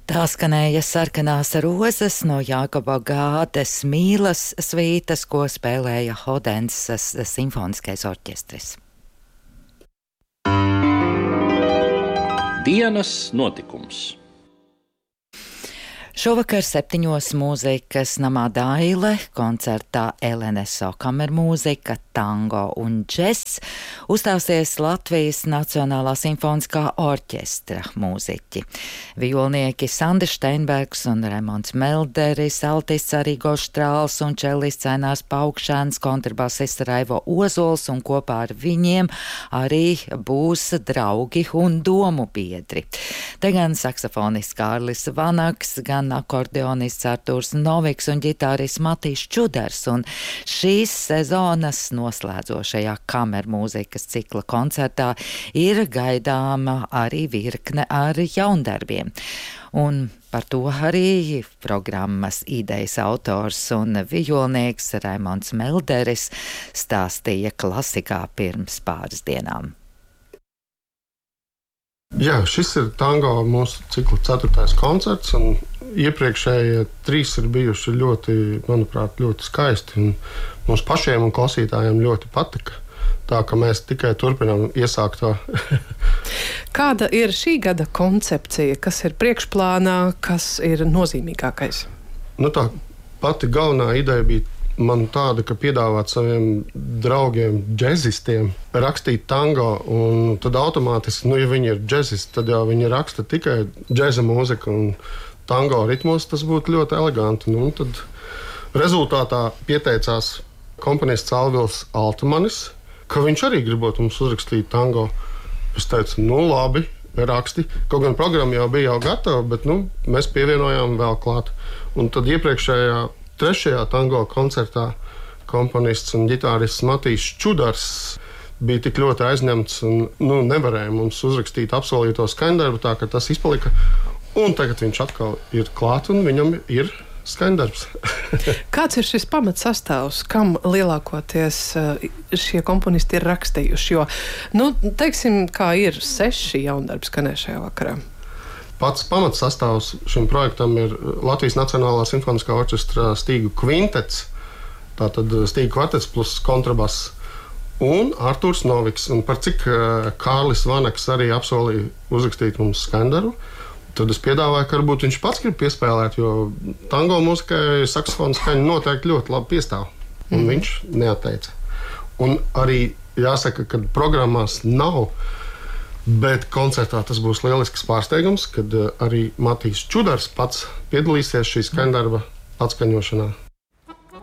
Tā skanēja Sarkanās rozes no Jākoba Gādes Mīlas svītas, ko spēlēja Hodensas simfoniskais orķestris. Dienas notikums. Šovakar 7. mūzikas namā Daile koncertā LNSO kamermūzika, tango un džess uzstāsies Latvijas Nacionālā simfoniskā orķestra mūziķi. Violnieki Sandra Steinbergs un Raimonds Melderis, altists Arīgo Štrāls un čelists Ainārs Paukšēns, kontrabasists Raivo Ozols un kopā ar viņiem arī būs draugi un domu biedri. Te gan saksofonists Kārlis Vanaks, gan akordeonists Artūrs Noviks un ģitārists Matīs Čudars, un šīs sezonas noslēdzošajā kamermūzikas cikla koncertā ir gaidāma arī virkne ar jaundarbiem. Un par to arī programmas idejas autors un violnieks Raimonds Melderis stāstīja Klasikā pirms pāris dienām. Jā, šis ir tango mūsu cikla 4. koncerts, un iepriekšējie 3 ir bijuši ļoti, manuprāt, ļoti skaisti, un mums pašiem un klausītājiem ļoti patika. Tā ka mēs tikai turpinām iesākt to. Kāda ir šī gada koncepcija? Kas ir priekšplānā, kas ir nozīmīgākais? Tā pati galvenā ideja bija man tāda, ka piedāvāt saviem draugiem, džezistiem, rakstīt tango, un tad automātiski, ja viņi ir džezisti, tad jau viņi raksta tikai džeza mūziku, un tango ritmos tas būtu ļoti eleganti. Tad rezultātā pieteicās komponists Alvils Altmanis, ka viņš arī gribot mums uzrakstīt tango. Es teicu, labi, raksti. Kaut gan programma jau bija gatava, bet mēs pievienojām vēl klāt. Un tad iepriekšējā 3. tango koncertā komponists un ģitārists Matīs Čudars bija tik ļoti aizņemts un nevarēja mums uzrakstīt apsolīto skaņdarbu, tā ka tas izpalika. Un tagad viņš atkal ir klāt un viņam ir skaņdarbs. Kāds ir šis pamatsastāvs, kam lielākoties šie komponisti ir rakstījuši? Jo, teiksim, kā ir 6 jaundarbi skanēja šajā vakarā. Pats pamatsastāvs šim projektam ir Latvijas Nacionālā simfoniskā orķestra stīgu kvintets, tātad stīgu kvartets plus kontrabass, un Artūrs Noviks. Un par cik Kārlis Vanaks arī apsolīja uzrakstīt mums skaņdarbu, tad es piedāvāju, ka varbūt viņš pats grib piespēlēt, jo tango mūzikai saksofona skaņa noteikti ļoti labi piestāv. Un viņš neatteica. Un arī jāsaka, ka programmās nav, bet koncertā tas būs lielisks pārsteigums, kad arī Matīs Čudars pats piedalīsies šī skaņdarba atskaņošanā.